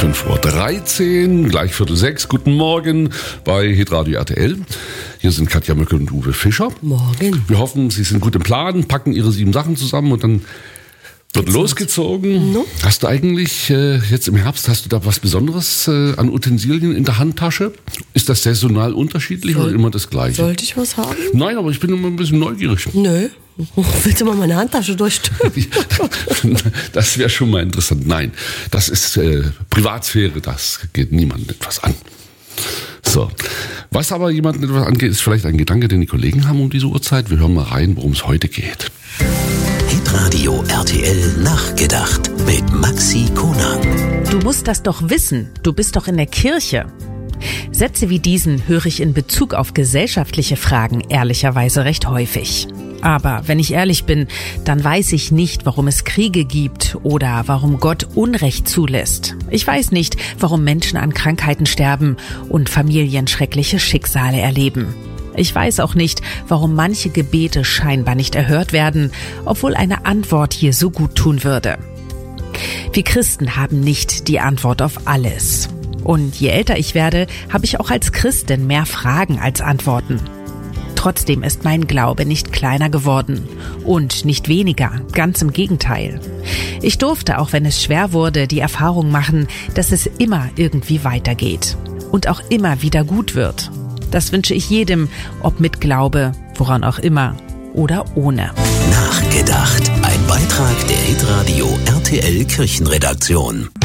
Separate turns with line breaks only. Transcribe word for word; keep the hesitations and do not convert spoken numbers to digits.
fünf Uhr dreizehn, gleich Viertel sechs. Guten Morgen bei Hitradio R T L. Hier sind Katja Möcke und Uwe Fischer.
Morgen.
Wir hoffen, Sie sind gut im Plan, packen Ihre sieben Sachen zusammen und dann wird Geht's losgezogen. No? Hast du eigentlich äh, jetzt im Herbst, hast du da was Besonderes äh, an Utensilien in der Handtasche? Ist das saisonal unterschiedlich Soll, oder immer das Gleiche?
Sollte ich was haben?
Nein, aber ich bin immer ein bisschen neugierig.
Nö. Willst du mal meine Handtasche durchstöbern?
Das wäre schon mal interessant. Nein, das ist äh, Privatsphäre, das geht niemandem etwas an. So, was aber jemandem etwas angeht, ist vielleicht ein Gedanke, den die Kollegen haben um diese Uhrzeit. Wir hören mal rein, worum es heute geht.
Hitradio R T L Nachgedacht mit Maxi Konang.
Du musst das doch wissen, du bist doch in der Kirche. Sätze wie diesen höre ich in Bezug auf gesellschaftliche Fragen ehrlicherweise recht häufig. Aber wenn ich ehrlich bin, dann weiß ich nicht, warum es Kriege gibt oder warum Gott Unrecht zulässt. Ich weiß nicht, warum Menschen an Krankheiten sterben und Familien schreckliche Schicksale erleben. Ich weiß auch nicht, warum manche Gebete scheinbar nicht erhört werden, obwohl eine Antwort hier so gut tun würde. Wir Christen haben nicht die Antwort auf alles. Und je älter ich werde, habe ich auch als Christin mehr Fragen als Antworten. Trotzdem ist mein Glaube nicht kleiner geworden und nicht weniger, ganz im Gegenteil. Ich durfte, auch wenn es schwer wurde, die Erfahrung machen, dass es immer irgendwie weitergeht und auch immer wieder gut wird. Das wünsche ich jedem, ob mit Glaube, woran auch immer oder ohne.
Nachgedacht, ein Beitrag der Hitradio R T L Kirchenredaktion.